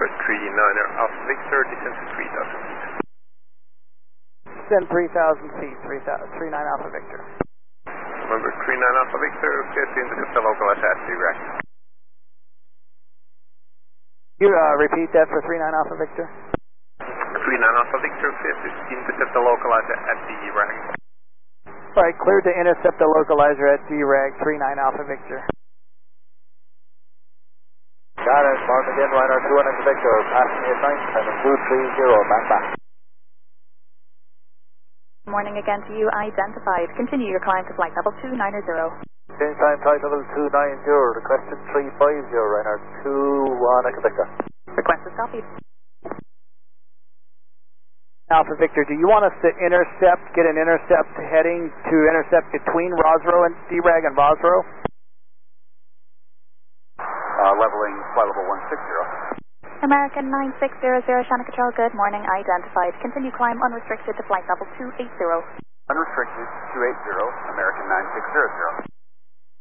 November 39er Alpha Victor, descend to 3,000 feet. Descend 3,000 feet, 39 Alpha Victor. November 39 Alpha Victor, clear to intercept the localizer at DRAC. You repeat that for 39 Alpha Victor? 39 Alpha Victor, clear to intercept the localizer at DRAC. Alright, cleared to intercept the localizer at DRAG, 39 Alpha Victor. Got it, Mark again, Liner 2 and Alpha Victor, passing at 97230, back back. Morning again to you, identified. Continue your climb to flight level 290. Change time, flight level 290, requested 350, Liner 2 on Alpha Victor. Request is copied. Alpha Victor, do you want us to get an intercept heading to intercept between Rosrow and DRAG and Rosrow? Leveling flight level 160. American 9600, Shannon Control, good morning, identified. Continue climb unrestricted to flight level 280. Unrestricted 280, American 9600.